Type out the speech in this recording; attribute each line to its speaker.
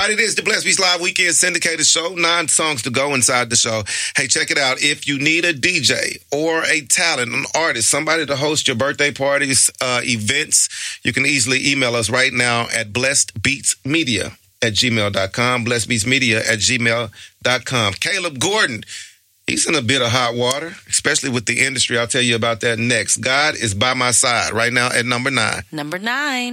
Speaker 1: right, it is the Blessed Beats Live Weekend Syndicated Show. 9 songs to go inside the show. Hey, check it out. If you need a DJ or a talent, an artist, somebody to host your birthday parties, events, you can easily email us right now at blessedbeatsmedia@gmail.com, blessedbeatsmedia@gmail.com. Caleb Gordon, he's in a bit of hot water, especially with the industry. I'll tell you about that next. God is by my side right now at number 9.
Speaker 2: Number 9.